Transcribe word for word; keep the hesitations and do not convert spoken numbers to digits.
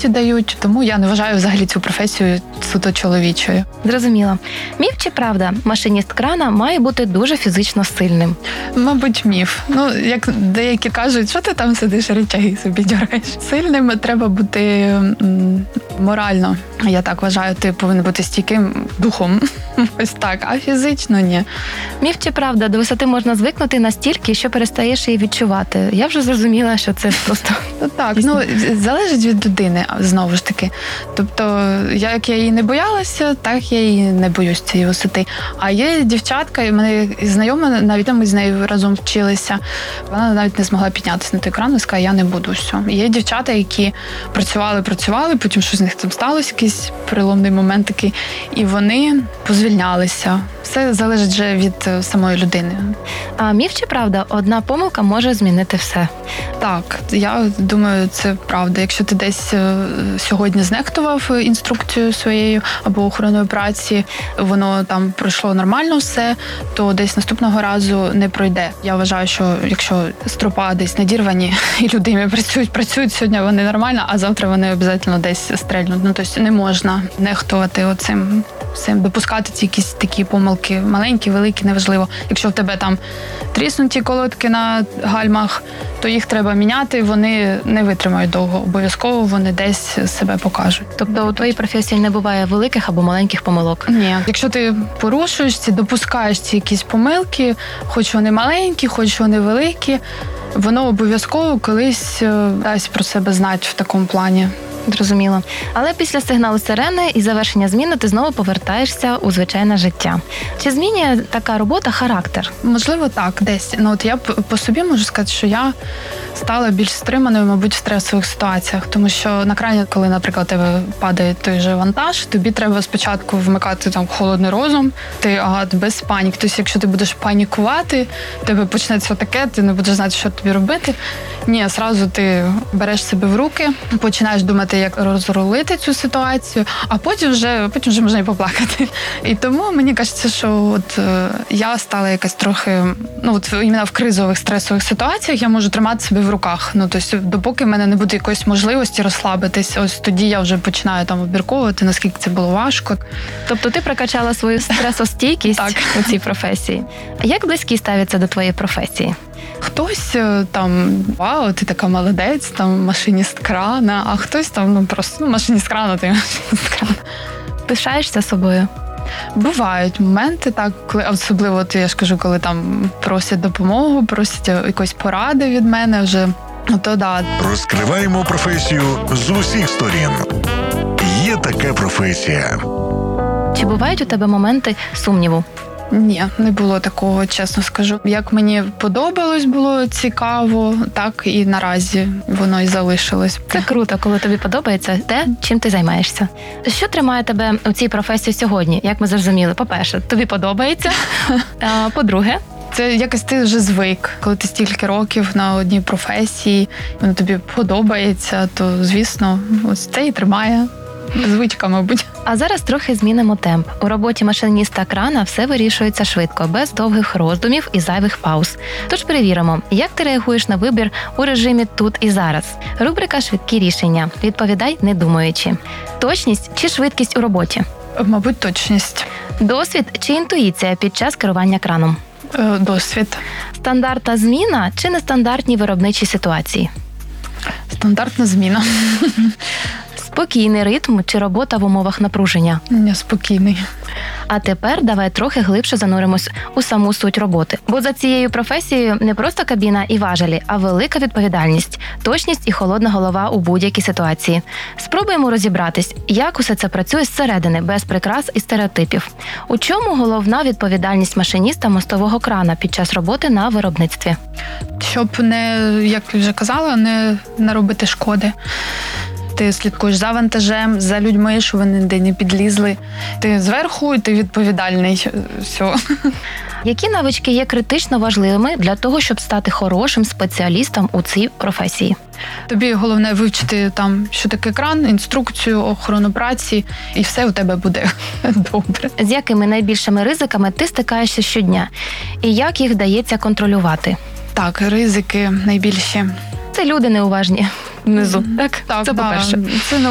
можливості дають, тому я не вважаю взагалі цю професію суто чоловічою. Зрозуміло. Міф чи правда, машиніст крана має бути дуже фізично сильним? Мабуть, міф. Ну, як деякі кажуть, що ти там сидиш, речаги собі дягаєш. Сильним треба бути м, морально. Я так вважаю, ти повинен бути стійким духом. Ось так, а фізично ні. Міф чи правда, до висоти можна звикнути настільки, що перестаєш її відчувати? Я вже зрозуміла, що це просто... Ну, так, ну, залежить від людини, знову ж таки. Тобто, як я її не боялася, так я її не боюсь цієї висоти. А є дівчатка, і мене знайома, навіть ми з нею разом вчилися, вона навіть не змогла піднятися на той кран і сказала, я не буду, все. Є дівчата, які працювали, працювали, потім щось з них там сталося, якийсь переломний момент такий, і вони позвільнялися. Все залежить вже від самої людини. А міф чи правда, одна помилка може змінити все? Так, я думаю, це правда. Якщо ти десь сьогодні знехтував інструкцію своєю або охороною праці, воно там пройшло нормально все, то десь наступного разу не пройде. Я вважаю, що якщо стропа десь надірвані і люди працюють, працюють сьогодні, вони нормально, а завтра вони обов'язково десь стрельнуть. Ну, тобто не можна нехтувати оцим всім, допускати ці якісь такі помилки, маленькі, великі, неважливо. Якщо в тебе там тріснуті колодки на гальмах, то їх треба міняти, вони не витримають довго. Обов'язково вони десь себе покажуть. Тобто у твоїй професії не буває великих або маленьких помилок? Ні. Якщо ти порушуєш ці, допускаєш ці якісь помилки, хоч вони маленькі, хоч вони великі, воно обов'язково колись дасть про себе знати в такому плані. Зрозуміло. Але після сигналу сирени і завершення зміни ти знову повертаєшся у звичайне життя. Чи змінює така робота характер? Можливо, так, десь. Ну, от я по собі можу сказати, що я стала більш стриманою, мабуть, в стресових ситуаціях. Тому що на крані, коли, наприклад, тебе падає той же вантаж, тобі треба спочатку вмикати там холодний розум, ти ага, без паніки. Тобто, якщо ти будеш панікувати, в тебе почнеться таке, ти не будеш знати, що тобі робити. Ні, одразу ти береш себе в руки, починаєш думати, як розрулити цю ситуацію, а потім вже, потім вже можна і поплакати. І тому мені кажеться, що от е, я стала якась трохи, ну от іменно в кризових стресових ситуаціях я можу тримати себе в руках. Ну, тобто, допоки в мене не буде якоїсь можливості розслабитись, ось тоді я вже починаю там обмірковувати, наскільки це було важко. Тобто ти прокачала свою стресостійкість у цій професії. А як близькі ставляться до твоєї професії? Хтось там, вау, ти така молодець, там машиніст крана, а хтось там, ну просто ну, машиніст крана, ти машиніст крана. Пишаєшся собою? Бувають моменти, так, коли особливо, от я ж кажу, коли там просять допомогу, просять якоїсь поради від мене вже, то да. Розкриваємо професію з усіх сторін. Є така професія. Чи бувають у тебе моменти сумніву? Ні, не було такого, чесно скажу. Як мені подобалось, було цікаво, так і наразі воно і залишилось. Це круто, коли тобі подобається те, чим ти займаєшся. Що тримає тебе у цій професії сьогодні? Як ми зрозуміли, по-перше, тобі подобається, а по-друге, це якось ти вже звик. Коли ти стільки років на одній професії, воно тобі подобається, то, звісно, ось це і тримає. Звичка, мабуть. А зараз трохи змінимо темп. У роботі машиніста крана все вирішується швидко, без довгих роздумів і зайвих пауз. Тож перевіримо, як ти реагуєш на вибір у режимі «тут і зараз». Рубрика «Швидкі рішення». Відповідай, не думаючи. Точність чи швидкість у роботі? Мабуть, точність. Досвід чи інтуїція під час керування краном? Е, досвід. Стандартна зміна чи нестандартні виробничі ситуації? Стандартна зміна. Спокійний ритм чи робота в умовах напруження? Не, спокійний. А тепер давай трохи глибше зануримось у саму суть роботи. Бо за цією професією не просто кабіна і важелі, а велика відповідальність, точність і холодна голова у будь-якій ситуації. Спробуємо розібратись, як усе це працює зсередини, без прикрас і стереотипів. У чому головна відповідальність машиніста мостового крана під час роботи на виробництві? Щоб не, як вже казала, не наробити шкоди. Ти слідкуєш за вантажем, за людьми, щоб вони ніде не підлізли. Ти зверху, і ти відповідальний. Все. Які навички є критично важливими для того, щоб стати хорошим спеціалістом у цій професії? Тобі головне вивчити, там, що таке кран, інструкцію, охорону праці, і все у тебе буде добре. З якими найбільшими ризиками ти стикаєшся щодня? І як їх вдається контролювати? Так, ризики найбільші. Це люди неуважні внизу. Так, так це да. по-перше. Це